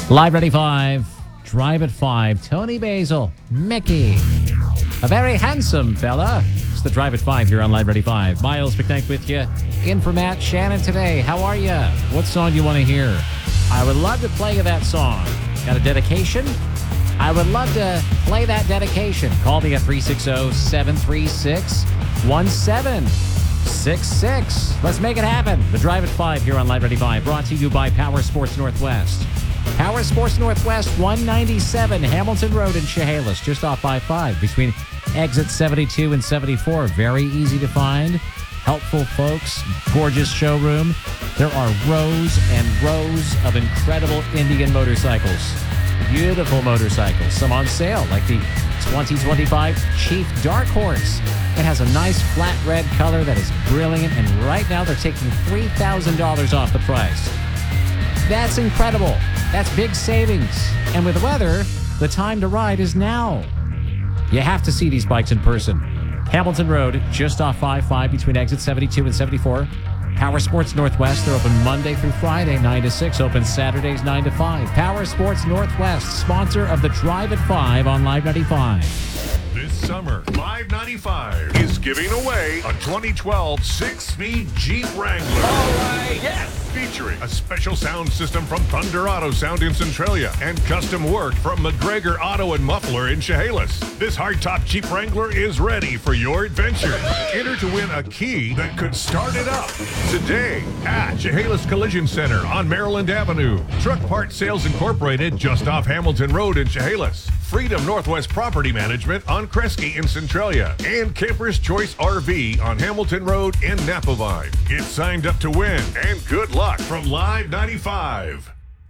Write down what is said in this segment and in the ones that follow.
Live Ready 5, Drive at 5, Tony Basil, Mickey, a very handsome fella. It's the Drive at 5 here on Live Ready 5. Miles McKnight with you, in for Matt Shannon today. How are you? What song do you want to hear? I would love to play you that song. Got a dedication? I would love to play that dedication. Call me at 360-736-1766. Let's make it happen. The Drive at 5 here on Live Ready 5, brought to you by Power Sports Northwest. Power Sports Northwest, 197 Hamilton Road in Chehalis, just off I-5, between exit 72 and 74. Very easy to find. Helpful folks. Gorgeous showroom. There are rows and rows of incredible Indian motorcycles. Beautiful motorcycles. Some on sale, like the 2025 Chief Dark Horse. It has a nice flat red color that is brilliant, and right now they're taking $3,000 off the price. That's incredible. That's big savings. And with weather, the time to ride is now. You have to see these bikes in person. Hamilton Road, just off 5-5 between exit 72 and 74. Power Sports Northwest, they're open Monday through Friday, 9 to 6. Open Saturdays, 9 to 5. Power Sports Northwest, sponsor of the Drive at 5 on Live 95. This summer, Live 95 is giving away a 2012 6-speed Jeep Wrangler. All right, yes! Featuring a special sound system from Thunder Auto Sound in Centralia and custom work from McGregor Auto and Muffler in Chehalis. This hardtop Jeep Wrangler is ready for your adventure. Enter to win a key that could start it up today at Chehalis Collision Center on Maryland Avenue. Truck Parts Sales Incorporated just off Hamilton Road in Chehalis. Freedom Northwest Property Management on Kresge in Centralia, and Camper's Choice RV on Hamilton Road in Napavine. Get signed up to win, and good luck from Live 95.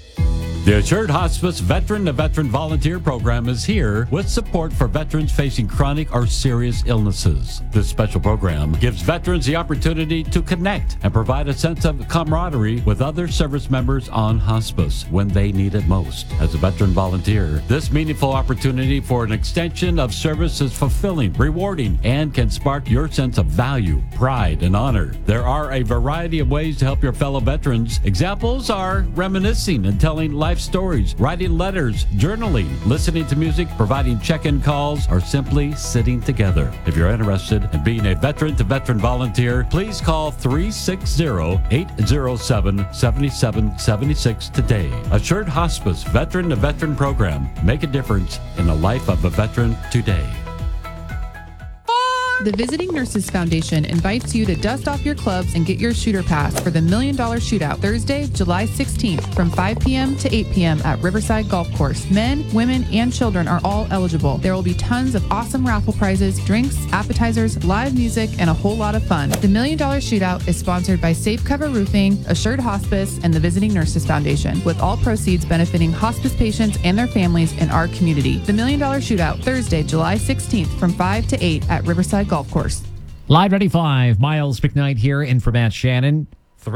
The Assured Hospice Veteran-to-Veteran Volunteer Program is here with support for veterans facing chronic or serious illnesses. This special program gives veterans the opportunity to connect and provide a sense of camaraderie with other service members on hospice when they need it most. As a veteran volunteer, this meaningful opportunity for an extension of service is fulfilling, rewarding, and can spark your sense of value, pride, and honor. There are a variety of ways to help your fellow veterans. Examples are reminiscing and telling life stories, writing letters, journaling, listening to music, providing check-in calls, or simply sitting together. If you're interested in being a veteran-to-veteran volunteer, please call 360-807-7776 today. Assured Hospice Veteran-to-Veteran Program. Make a difference in the life of a veteran today. The Visiting Nurses Foundation invites you to dust off your clubs and get your shooter pass for the $1 Million Shootout Thursday, July 16th from 5 p.m. to 8 p.m. at Riverside Golf Course. Men, women, and children are all eligible. There will be tons of awesome raffle prizes, drinks, appetizers, live music, and a whole lot of fun. The $1 Million Shootout is sponsored by Safe Cover Roofing, Assured Hospice, and the Visiting Nurses Foundation, with all proceeds benefiting hospice patients and their families in our community. The $1 Million Shootout Thursday, July 16th from 5 to 8 at Riverside Golf Course. Live Ready 5, Miles McKnight here, in for Matt Shannon.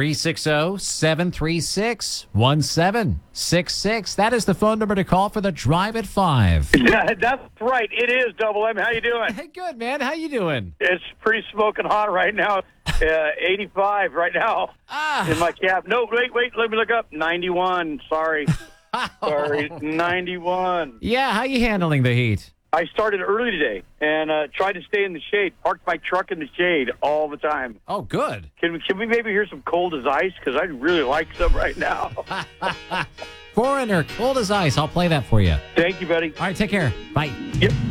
360-736-1766. That is the phone number to call for the Drive at 5. Yeah, that's right. It is Double M. How you doing? Hey, good, man. How you doing? It's pretty smoking hot right now. 85 right now in my cab. No, wait. Let me look up. 91. Sorry. Sorry. 91. Yeah, how you handling the heat? I started early today and tried to stay in the shade. Parked my truck in the shade all the time. Oh, good. Can we maybe hear some Cold as Ice? Because I'd really like some right now. Foreigner, Cold as Ice. I'll play that for you. Thank you, buddy. All right, take care. Bye. Yep.